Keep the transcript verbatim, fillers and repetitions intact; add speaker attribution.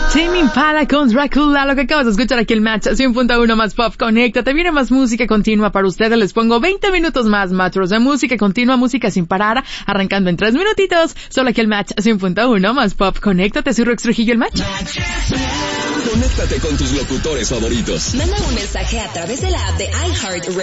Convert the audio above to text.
Speaker 1: Tame Impala con Dracula, lo que acabas de escuchar aquí el Match cien punto uno más pop. Conéctate, viene más música continua para ustedes. Les pongo veinte minutos más, matros de música continua, música sin parar, arrancando en tres minutitos. Solo aquí el Match cien punto uno más pop. Conéctate, soy Rox Trujillo, el Match.
Speaker 2: Conéctate con tus locutores favoritos.
Speaker 3: Manda un mensaje a través de la app de iHeart